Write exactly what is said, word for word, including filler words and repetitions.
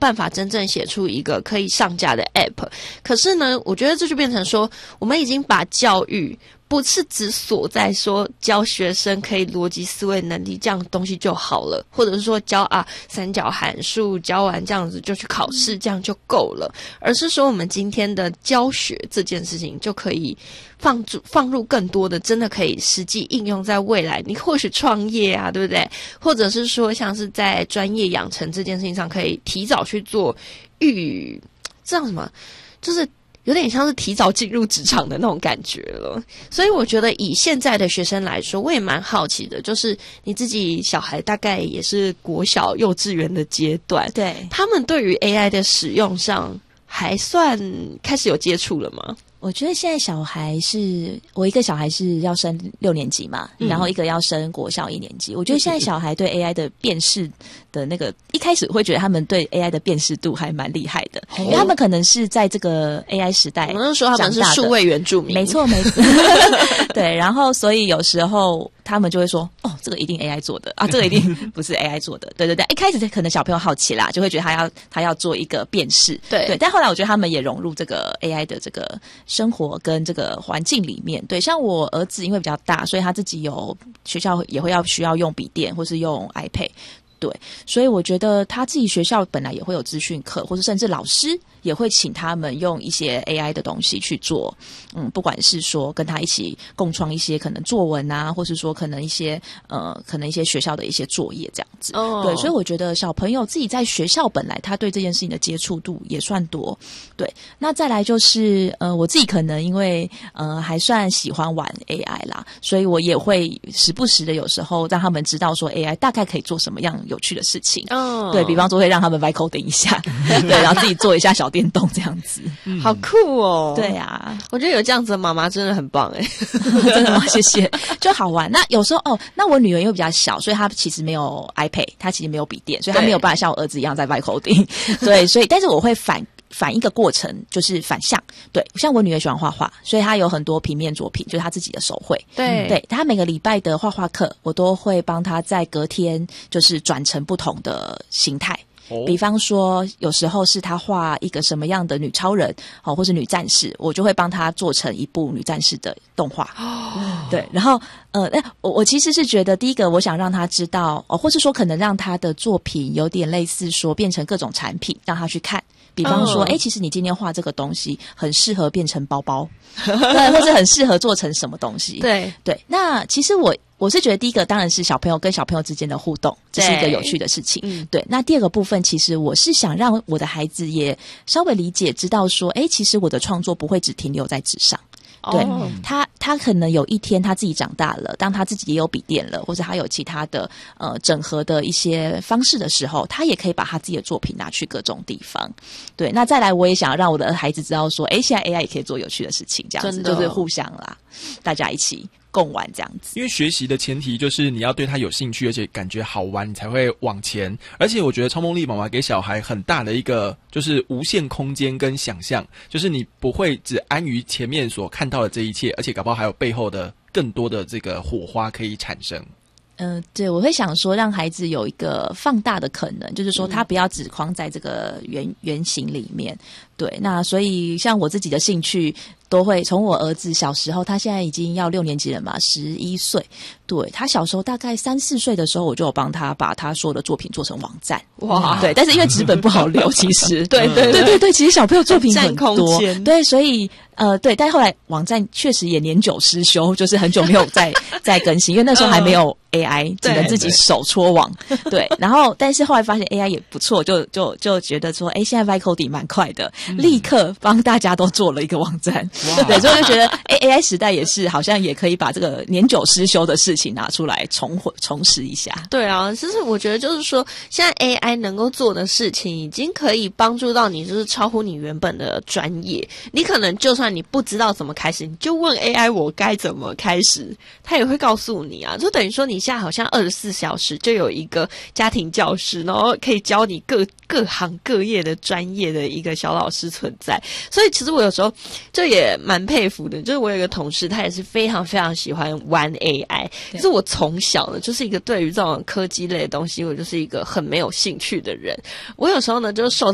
办法真正写出一个可以上架的 App。可是呢，我觉得这就变成说，我们已经把教育不是只锁在说教学生可以逻辑思维能力这样东西就好了，或者是说教啊三角函数教完这样子就去考试这样就够了，而是说我们今天的教学这件事情就可以放入放入更多的真的可以实际应用在未来，你或许创业啊，对不对？或者是说像是在专业养成这件事情上可以提早去做预，这样什么就是有点像是提早进入职场的那种感觉了。所以我觉得以现在的学生来说，我也蛮好奇的，就是你自己小孩大概也是国小幼稚园的阶段， 对， 他们对于 A I 的使用上还算开始有接触了吗？ 我觉得现在小孩是，我一个小孩是要升六年级嘛，嗯、然后一个要升国小一年级。我觉得现在小孩对 A I 的辨识的那个，一开始会觉得他们对 A I 的辨识度还蛮厉害的，哦、因为他们可能是在这个 A I 时代， 我们说他们是数位原住民， 没错没错，对，然后所以有时候他们就会说，哦，这个一定 A I 做的啊，这个一定不是 A I 做的，对对对，一开始可能小朋友好奇啦，就会觉得他要他要做一个辨识， 对对，但后来我觉得他们也融入这个 A I 的这个生活跟这个环境里面，对，像我儿子因为比较大，所以他自己有学校也会要需要用笔电或是用 iPad， 对，所以我觉得他自己学校本来也会有资讯课，或是甚至老师也会请他们用一些 A I 的东西去做，嗯，不管是说跟他一起共创一些可能作文啊，或是说可能一些呃，可能一些学校的一些作业这样子。哦，对，所以我觉得小朋友自己在学校本来他对这件事情的接触度也算多。对，那再来就是呃，我自己可能因为呃还算喜欢玩 A I 啦，所以我也会时不时的有时候让他们知道说 A I 大概可以做什么样有趣的事情。哦，对，比方说会让他们 vibe coding 一下，对，然后自己做一下小电动这样子。 嗯，好酷哦。 对啊， 我觉得有这样子的妈妈真的很棒诶。 真的吗？谢谢，就好玩。那有时候哦，那我女儿因为比较小，所以她其实没有 iPad， 她其实没有笔电，所以她没有办法像我儿子一样在vibe coding。对，所以但是我会反反一个过程，就是反向。对，像我女儿喜欢画画，所以她有很多平面作品，就是她自己的手绘。 对， 对，她每个礼拜的画画课，我都会帮她在隔天就是转成不同的形态。比方说有时候是他画一个什么样的女超人，哦，或是女战士，我就会帮他做成一部女战士的动画。哦，对，然后呃我我其实是觉得第一个我想让他知道，哦，或是说可能让他的作品有点类似说变成各种产品让他去看，比方说哎、oh. 其实你今天画这个东西很适合变成包包对，或者很适合做成什么东西。 对对，那其实我我是觉得第一个当然是小朋友跟小朋友之间的互动，这是一个有趣的事情。嗯，对。那第二个部分，其实我是想让我的孩子也稍微理解，知道说，哎，其实我的创作不会只停留在纸上。对，哦，他他可能有一天他自己长大了，当他自己也有笔电了，或者他有其他的呃整合的一些方式的时候，他也可以把他自己的作品拿去各种地方。对，那再来我也想让我的孩子知道说，哎，现在 A I 也可以做有趣的事情，这样子就是互相啦，大家一起共玩这样子。 因为学习的前提就是你要对他有兴趣，而且感觉好玩，你才会往前。而且我觉得超梦丽妈妈给小孩很大的一个就是无限空间跟想象，就是你不会只安于前面所看到的这一切，而且搞不好还有背后的更多的这个火花可以产生。 嗯、呃，对，我会想说让孩子有一个放大的可能，就是说他不要只框在这个圆圆形里面。对，那所以像我自己的兴趣都会从我儿子小时候，他现在已经要六年级了嘛，十一岁。对，他小时候大概三四岁的时候，我就有帮他把他所有的作品做成网站。哇，对，但是因为纸本不好留，其实对对对对对，其实小朋友作品很多，对，所以呃对，但后来网站确实也年久失修，就是很久没有再再更新，因为那时候还没有 A I， 只能自己手戳网。对，然后但是后来发现 A I 也不错，就就就觉得说，哎，现在 vibe coding 蛮快的。嗯，立刻帮大家都做了一个网站。对，所以我就觉得，哎 ，A I 时代也是好像也可以把这个年久失修的事情拿出来重回重拾一下。 对啊，其实我觉得就是说，现在 A I 能够做的事情，已经可以帮助到你，就是超乎你原本的专业。你可能就算你不知道怎么开始，你就问 A I 我该怎么开始，它也会告诉你啊。就等于说你现在好像二十四小时就有一个家庭教师，然后可以教你各各行各业的专业的一个小老师存在。所以其实我有时候就也蛮佩服的，就是我有一个同事，他也是非常非常喜欢玩 A I， 可是我从小呢就是一个对于这种科技类的东西，我就是一个很没有兴趣的人。我有时候呢就受